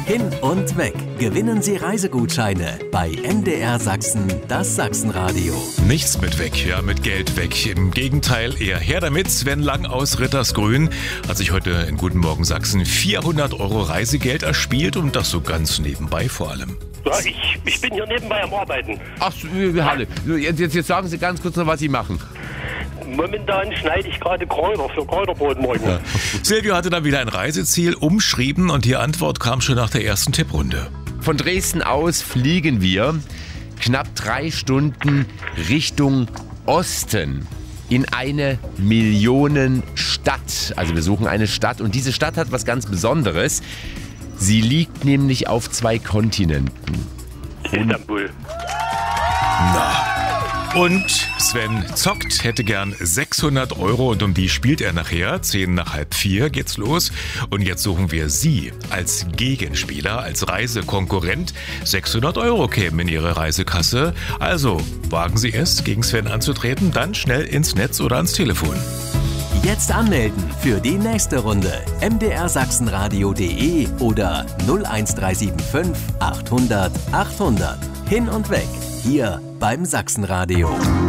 Hin und weg. Gewinnen Sie Reisegutscheine bei MDR Sachsen, das Sachsenradio. Nichts mit weg, ja, mit Geld weg. Im Gegenteil, eher her damit. Sven Lang aus Rittersgrün hat sich heute in Guten Morgen Sachsen 400 € Reisegeld erspielt und das so ganz nebenbei vor allem. Ja, ich bin hier nebenbei am Arbeiten. Ach, Halle, jetzt sagen Sie ganz kurz noch, was Sie machen. Momentan schneide ich gerade Kräuter für Kräuterbrotmorgen. Ja. Silvio hatte dann wieder ein Reiseziel umschrieben und die Antwort kam schon nach der ersten Tipprunde. Von Dresden aus fliegen wir knapp 3 Stunden Richtung Osten in eine Millionenstadt. Also wir suchen eine Stadt und diese Stadt hat was ganz Besonderes. Sie liegt nämlich auf 2 Kontinenten. Istanbul. Und Sven zockt, hätte gern 600 € und um die spielt er nachher. 3:10 geht's los. Und jetzt suchen wir Sie als Gegenspieler, als Reisekonkurrent. 600 € kämen in Ihre Reisekasse. Also wagen Sie es, gegen Sven anzutreten, dann schnell ins Netz oder ans Telefon. Jetzt anmelden für die nächste Runde. mdrsachsenradio.de oder 01375 800 800. Hin und weg. Hier beim Sachsenradio.